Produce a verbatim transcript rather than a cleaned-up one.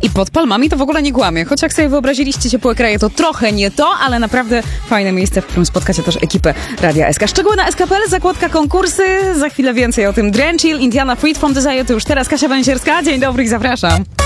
I pod palmami to w ogóle nie kłamie. Choć jak sobie wyobraziliście ciepłe kraje, to trochę nie to, ale naprawdę fajne miejsce, w którym spotkacie też ekipę Radia S K. Szczegóły na S K kropka P L, zakładka konkursy. Za chwilę więcej o tym. Drenchill, Indiana Freed from Desire to już teraz Kasia Węsierska. Dzień dobry i zapraszam.